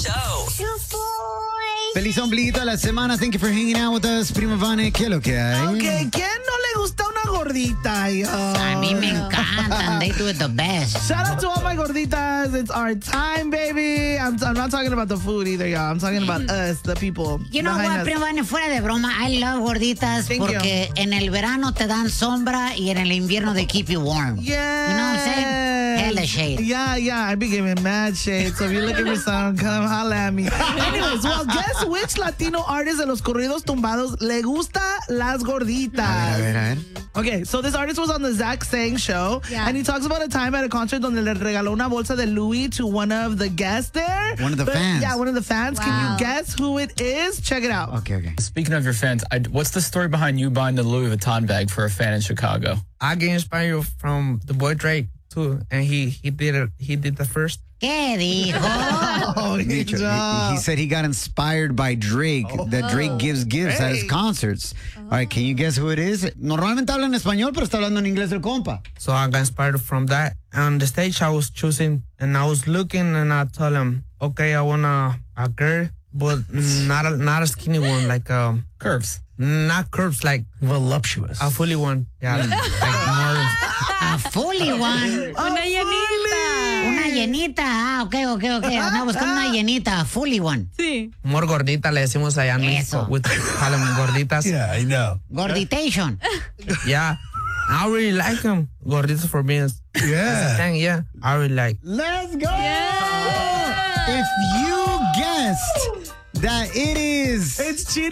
Show. Feliz ombliguito de la semana. Thank you for hanging out with us, Prima Vane. ¿Qué es lo que hay? Okay, ¿quién no le gusta una gordita? A mí me encantan. They do it the best. Shout out to all my gorditas. It's our time, baby. I'm not talking about the food either, y'all. I'm talking about us, the people. You know what, Prima Vane, fuera de broma, I love gorditas porque en el verano te dan sombra y en el invierno they keep you warm. Yeah. You know what I'm saying? Hella shade. Yeah. I be giving mad shade. So if you're looking for some, come holla at me. Anyways, well, guess which Latino artist de los corridos tumbados le gusta las gorditas? A ver. Okay, so this artist was on the Zach Sang show, and he talks about a time at a concert donde le regaló una bolsa de Louis to one of the guests there. One of the fans. Yeah, one of the fans. Wow. Can you guess who it is? Check it out. Okay. Speaking of your fans, what's the story behind you buying the Louis Vuitton bag for a fan in Chicago? I get inspired from the boy Drake too, and he did it. He did the first. ¿Qué dijo? Oh, He said he got inspired by Drake, that Drake gives gifts at his concerts. All right, can you guess who it is? Normalmente habla en español, pero está hablando en inglés el compa. So I got inspired from that. On the stage, I was choosing, and I was looking, and I told him, okay, I want a girl, but not a skinny one, like Curves. not curves, like Voluptuous. a fully one. Yeah, like more. A fully one. Una llenita. Una llenita. Ah, okay. Andaba buscando una llenita. A fully one. Sí. More gordita, le decimos allá en Eso. México. We call them gorditas. Yeah, I know. Gorditation. Yeah. I really like them. Gorditas for being Yeah. thing, yeah. I really like. Let's go! If you guessed that it is... It's Chino